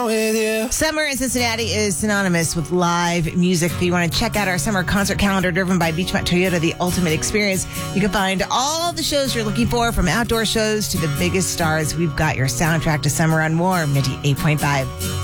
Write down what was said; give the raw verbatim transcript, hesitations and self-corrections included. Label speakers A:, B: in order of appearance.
A: with you.
B: Summer in Cincinnati is synonymous with live music. If you want to check out our summer concert calendar driven by Beachmont Toyota, the ultimate experience, you can find all the shows you're looking for, from outdoor shows to the biggest stars. We've got your soundtrack to summer on Warm ninety-eight point five.